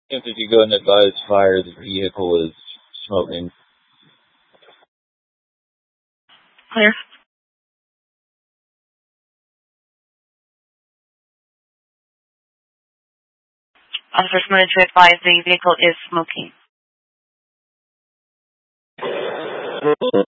If you go and advise fire, the vehicle is smoking. Clear. Officers wanted to advise the vehicle is smoking.